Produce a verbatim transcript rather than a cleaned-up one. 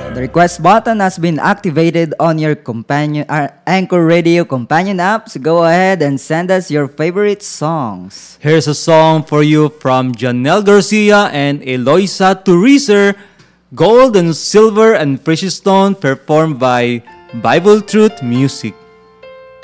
The request button has been activated on your companion uh, Anchor Radio companion app. So go ahead and send us your favorite songs. Here's a song for you from Janelle Garcia and Eloisa Turiser, Gold and Silver and Precious Stone, performed by Bible Truth Music.